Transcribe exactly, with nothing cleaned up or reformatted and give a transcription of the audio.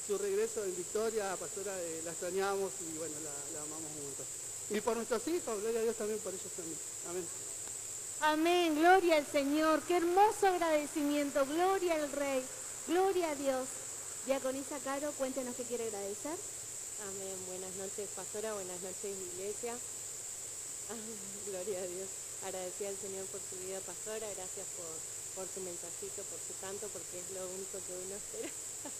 su regreso en victoria, pastora, eh, la extrañamos y bueno, la, la amamos un montón. Y por nuestros hijos, gloria a Dios también por ellos también. Amén. Amén, gloria al Señor, qué hermoso agradecimiento, gloria al Rey, gloria a Dios. Diaconisa Caro, cuéntenos qué quiere agradecer. Amén, buenas noches pastora, buenas noches iglesia. Amén. Gloria a Dios, agradecida al Señor por su vida pastora, gracias por, por su mensajito, por su canto, porque es lo único que uno espera.